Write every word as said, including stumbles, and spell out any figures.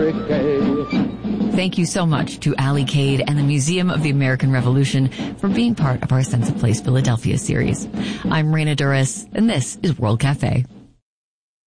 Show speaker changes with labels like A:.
A: very gay.
B: Thank you so much to Ali Cade and the Museum of the American Revolution for being part of our Sense of Place Philadelphia series. I'm Raina Duras, and this is World Cafe.